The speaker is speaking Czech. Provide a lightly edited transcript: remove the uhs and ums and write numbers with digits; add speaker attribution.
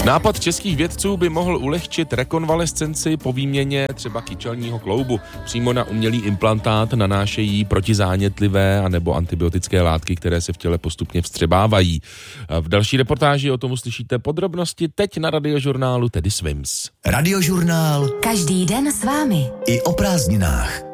Speaker 1: Nápad českých vědců by mohl ulehčit rekonvalescenci po výměně třeba kyčelního kloubu. Přímo na umělý implantát nanášejí protizánětlivé anebo antibiotické látky, které se v těle postupně vstřebávají. V další reportáži o tom uslyšíte podrobnosti teď na Radiožurnálu, tedy Swims.
Speaker 2: Radiožurnál.
Speaker 3: Každý den s vámi.
Speaker 2: I o prázdninách.